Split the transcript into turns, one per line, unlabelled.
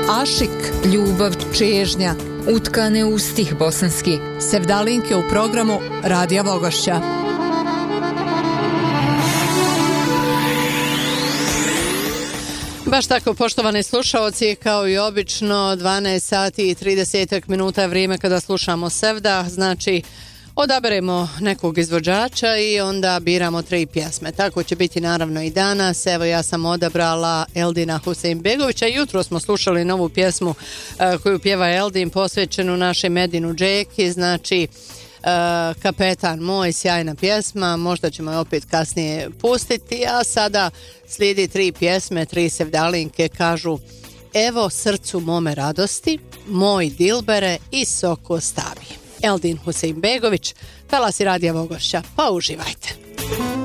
Ašik, ljubav, čežnja, utkane u stih bosanski. Sevdalinke u programu Radija Vogošća.
Baš tako, poštovani slušaoci, kao i obično, 12 sati i 30 minuta je vrijeme kada slušamo Sevda, znači odaberemo nekog izvođača i onda biramo 3 pjesme. Tako će biti naravno i danas. Evo, ja sam odabrala Eldina Huseinbegovića. Jutro smo slušali novu pjesmu koju pjeva Eldin, posvećenu našem Medinu Džeki, znači Kapetan moj, sjajna pjesma, možda ćemo je opet kasnije pustiti, a sada slijedi 3 pjesme, 3 sevdalinke, kažu: evo srcu mome radosti, moj dilbere i soko stavi. Eldin Huseinbegović, talasi Radija Vogošća, pa uživajte.